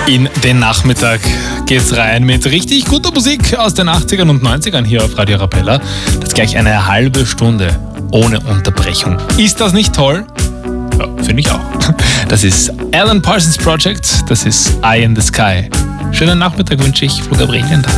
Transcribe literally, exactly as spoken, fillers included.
In den Nachmittag geht's rein mit richtig guter Musik aus den achtzigern und neunzigern hier auf Radio Arabella. Das ist gleich eine halbe Stunde ohne Unterbrechung. Ist das nicht toll? Ja, finde ich auch. Das ist Alan Parsons Project, das ist Eye in the Sky. Schönen Nachmittag wünsche ich, Flo Gabriel.